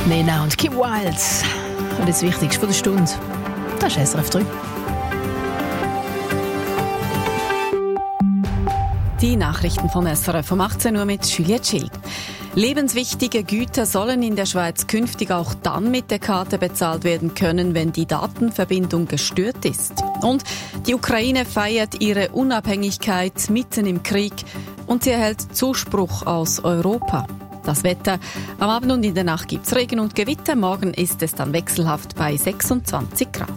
Nena und Kim Wilde. Und das Wichtigste von der Stunde, das ist SRF 3. Die Nachrichten von SRF um 18 Uhr mit Juliette Schill. Lebenswichtige Güter sollen in der Schweiz künftig auch dann mit der Karte bezahlt werden können, wenn die Datenverbindung gestört ist. Und die Ukraine feiert ihre Unabhängigkeit mitten im Krieg und sie erhält Zuspruch aus Europa. Das Wetter: am Abend und in der Nacht gibt's Regen und Gewitter. Morgen ist es dann wechselhaft bei 26 Grad.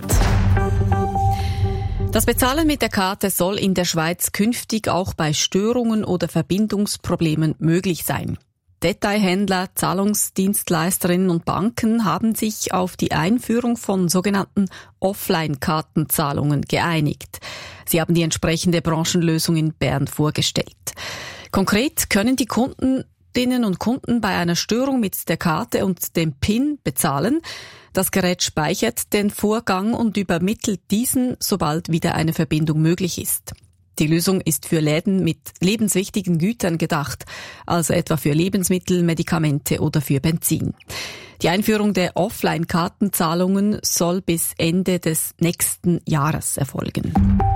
Das Bezahlen mit der Karte soll in der Schweiz künftig auch bei Störungen oder Verbindungsproblemen möglich sein. Detailhändler, Zahlungsdienstleisterinnen und Banken haben sich auf die Einführung von sogenannten Offline-Kartenzahlungen geeinigt. Sie haben die entsprechende Branchenlösung in Bern vorgestellt. Konkret können die Kundinnen und Kunden bei einer Störung mit der Karte und dem PIN bezahlen. Das Gerät speichert den Vorgang und übermittelt diesen, sobald wieder eine Verbindung möglich ist. Die Lösung ist für Läden mit lebenswichtigen Gütern gedacht, also etwa für Lebensmittel, Medikamente oder für Benzin. Die Einführung der Offline-Kartenzahlungen soll bis Ende des nächsten Jahres erfolgen.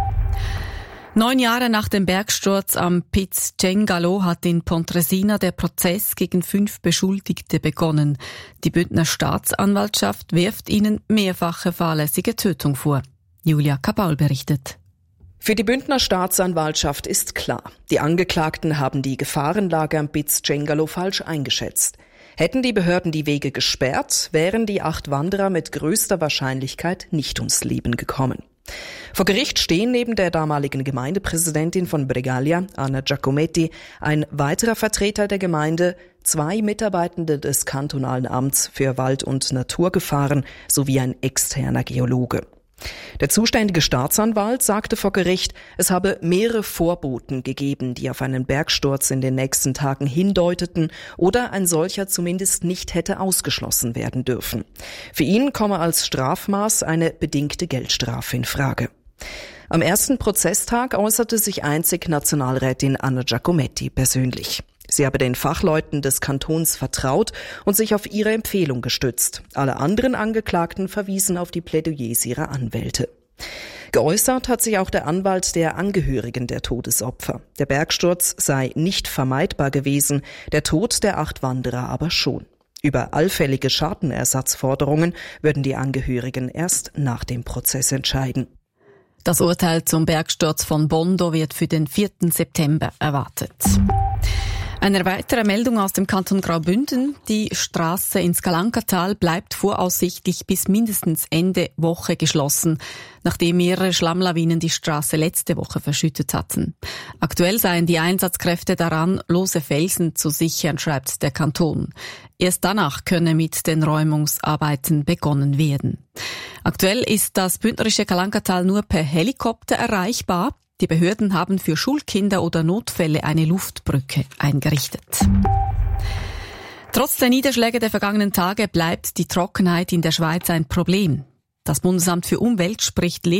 9 Jahre nach dem Bergsturz am Piz Cengalo hat in Pontresina der Prozess gegen 5 Beschuldigte begonnen. Die Bündner Staatsanwaltschaft wirft ihnen mehrfache fahrlässige Tötung vor. Julia Kabaul berichtet. Für die Bündner Staatsanwaltschaft ist klar, die Angeklagten haben die Gefahrenlage am Piz Cengalo falsch eingeschätzt. Hätten die Behörden die Wege gesperrt, wären die 8 Wanderer mit größter Wahrscheinlichkeit nicht ums Leben gekommen. Vor Gericht stehen neben der damaligen Gemeindepräsidentin von Bregaglia, Anna Giacometti, ein weiterer Vertreter der Gemeinde, 2 Mitarbeitende des kantonalen Amts für Wald- und Naturgefahren sowie ein externer Geologe. Der zuständige Staatsanwalt sagte vor Gericht, es habe mehrere Vorboten gegeben, die auf einen Bergsturz in den nächsten Tagen hindeuteten oder ein solcher zumindest nicht hätte ausgeschlossen werden dürfen. Für ihn komme als Strafmaß eine bedingte Geldstrafe in Frage. Am ersten Prozesstag äußerte sich einzig Nationalrätin Anna Giacometti persönlich. Sie habe den Fachleuten des Kantons vertraut und sich auf ihre Empfehlung gestützt. Alle anderen Angeklagten verwiesen auf die Plädoyers ihrer Anwälte. Geäußert hat sich auch der Anwalt der Angehörigen der Todesopfer. Der Bergsturz sei nicht vermeidbar gewesen, der Tod der 8 Wanderer aber schon. Über allfällige Schadenersatzforderungen würden die Angehörigen erst nach dem Prozess entscheiden. Das Urteil zum Bergsturz von Bondo wird für den 4. September erwartet. Eine weitere Meldung aus dem Kanton Graubünden. Die Strasse ins Galankatal bleibt voraussichtlich bis mindestens Ende Woche geschlossen, nachdem mehrere Schlammlawinen die Strasse letzte Woche verschüttet hatten. Aktuell seien die Einsatzkräfte daran, lose Felsen zu sichern, schreibt der Kanton. Erst danach könne mit den Räumungsarbeiten begonnen werden. Aktuell ist das bündnerische Galankatal nur per Helikopter erreichbar. Die Behörden haben für Schulkinder oder Notfälle eine Luftbrücke eingerichtet. Trotz der Niederschläge der vergangenen Tage bleibt die Trockenheit in der Schweiz ein Problem. Das Bundesamt für Umwelt spricht